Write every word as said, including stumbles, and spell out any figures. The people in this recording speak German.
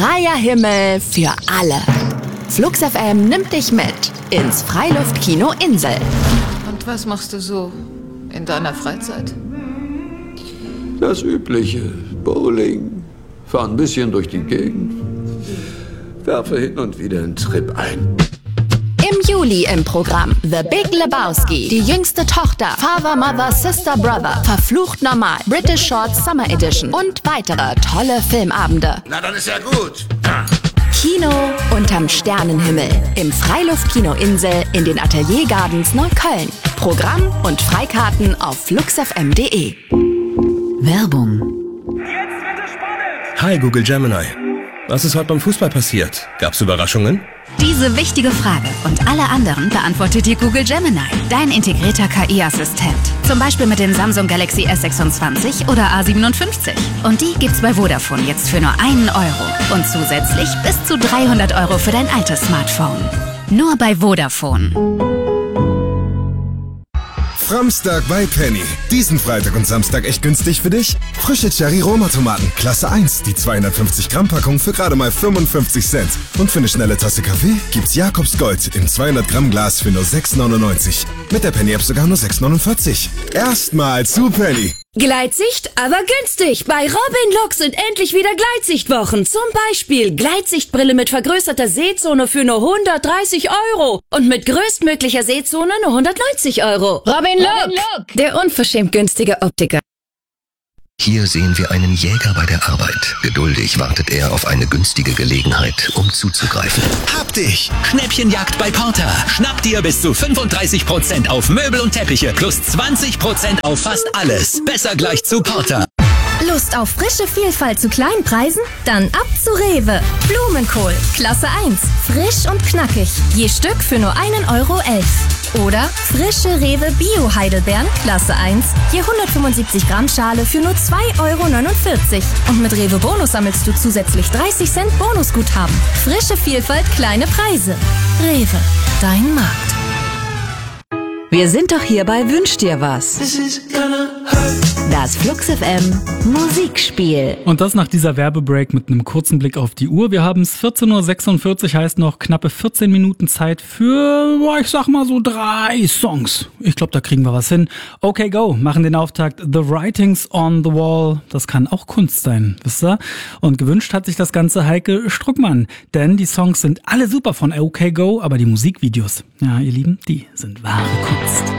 Freier Himmel für alle. Flux F M nimmt dich mit ins Freiluftkino Insel. Und was machst du so in deiner Freizeit? Das Übliche. Bowling. Fahr ein bisschen durch die Gegend. Werfe hin und wieder einen Trip ein. Im Juli im Programm The Big Lebowski, die jüngste Tochter, Father, Mother, Sister, Brother, Verflucht Normal, British Short Summer Edition und weitere tolle Filmabende. Na, dann ist ja gut. Kino unterm Sternenhimmel im Freiluftkino Insel in den Atelier Gardens Neukölln. Programm und Freikarten auf fluxfm punkt de. Werbung. Jetzt wird es spannend! Hi Google Gemini. Was ist heute beim Fußball passiert? Gab's Überraschungen? Diese wichtige Frage und alle anderen beantwortet dir Google Gemini, dein integrierter K I-Assistent. Zum Beispiel mit dem Samsung Galaxy S sechsundzwanzig oder A siebenundfünfzig. Und die gibt's bei Vodafone jetzt für nur einen Euro. Und zusätzlich bis zu dreihundert Euro für dein altes Smartphone. Nur bei Vodafone. Framstag bei Penny. Diesen Freitag und Samstag echt günstig für dich? Frische Cherry-Roma-Tomaten, Klasse eins, die zweihundertfünfzig Gramm Packung für gerade mal fünfundfünfzig Cent. Und für eine schnelle Tasse Kaffee gibt's Jakobs Gold im zweihundert Gramm Glas für nur sechs neunundneunzig. Mit der Penny-App sogar nur sechs neunundvierzig. Erstmal zu Penny. Gleitsicht, aber günstig. Bei Robin Look sind endlich wieder Gleitsichtwochen. Zum Beispiel Gleitsichtbrille mit vergrößerter Sehzone für nur hundertdreißig Euro. Und mit größtmöglicher Sehzone nur hundertneunzig Euro. Robin Look, Look, der unverschämt günstige Optiker. Hier sehen wir einen Jäger bei der Arbeit. Geduldig wartet er auf eine günstige Gelegenheit, um zuzugreifen. Hab dich! Schnäppchenjagd bei Porter. Schnapp dir bis zu fünfunddreißig Prozent auf Möbel und Teppiche plus zwanzig Prozent auf fast alles. Besser gleich zu Porter. Lust auf frische Vielfalt zu kleinen Preisen? Dann ab zu Rewe. Blumenkohl, Klasse eins. Frisch und knackig. Je Stück für nur einen Euro elf. Oder frische Rewe Bio-Heidelbeeren, Klasse eins. Je hundertfünfundsiebzig Gramm Schale für nur zwei Euro neunundvierzig. Und mit Rewe Bonus sammelst du zusätzlich dreißig Cent Bonusguthaben. Frische Vielfalt, kleine Preise. Rewe, dein Markt. Wir sind doch hier bei Wünsch dir was. Das Flux F M Musikspiel. Und das nach dieser Werbebreak mit einem kurzen Blick auf die Uhr. Wir haben es vierzehn Uhr sechsundvierzig, heißt noch knappe vierzehn Minuten Zeit für, boah, ich sag mal so drei Songs. Ich glaube, da kriegen wir was hin. Okay, go, machen den Auftakt The Writings on the Wall. Das kann auch Kunst sein, wisst ihr? Und gewünscht hat sich das Ganze Heike Struckmann. Denn die Songs sind alle super von Okay, go, aber die Musikvideos, ja, ihr Lieben, die sind wahre Kunst.